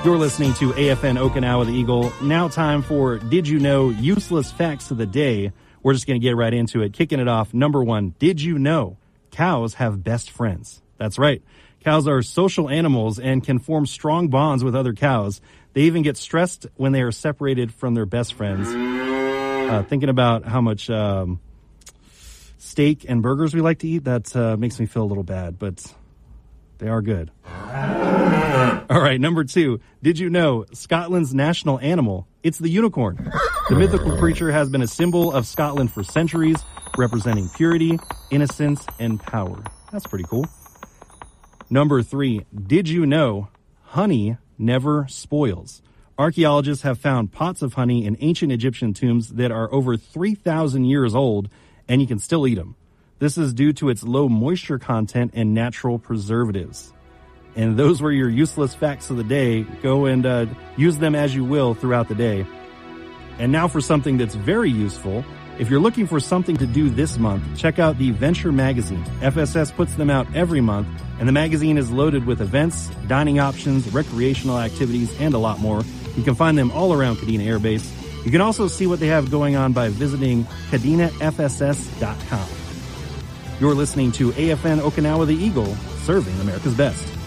You're listening to AFN Okinawa the Eagle. Now time for Did You Know? Useless Facts of the Day. We're just going to get right into it. Kicking it off. Number one, did you know cows have best friends? That's right. Cows are social animals and can form strong bonds with other cows. They even get stressed when they are separated from their best friends. Thinking about how much steak and burgers we like to eat, that makes me feel a little bad, but they are good. All right, number two. Did you know Scotland's national animal? It's the unicorn. The mythical creature has been a symbol of Scotland for centuries, representing purity, innocence, and power. That's pretty cool. Number three. Did you know honey never spoils? Archaeologists have found pots of honey in ancient Egyptian tombs that are over 3,000 years old, and you can still eat them. This is due to its low moisture content and natural preservatives. And those were your useless facts of the day. Go and use them as you will throughout the day. And now for something that's very useful. If you're looking for something to do this month, check out the Venture magazine. FSS puts them out every month, and the magazine is loaded with events, dining options, recreational activities, and a lot more. You can find them all around Kadena Air Base. You can also see what they have going on by visiting KadenaFSS.com. You're listening to AFN Okinawa the Eagle, serving America's best.